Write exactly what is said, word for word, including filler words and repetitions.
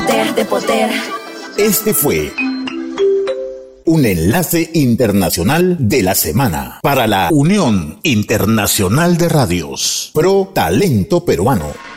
poder, de poder. Este fue un enlace internacional de la semana para la Unión Internacional de Radios. Pro Talento Peruano.